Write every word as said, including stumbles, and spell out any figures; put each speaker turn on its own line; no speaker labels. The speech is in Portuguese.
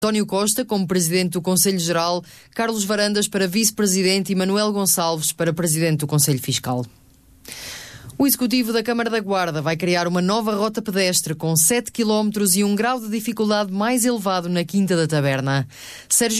António Costa como Presidente do Conselho Geral, Carlos Varandas para Vice-Presidente e Manuel Gonçalves para Presidente do Conselho Fiscal. O Executivo da Câmara da Guarda vai criar uma nova rota pedestre com sete quilómetros e um grau de dificuldade mais elevado na Quinta da Taberna. Sérgio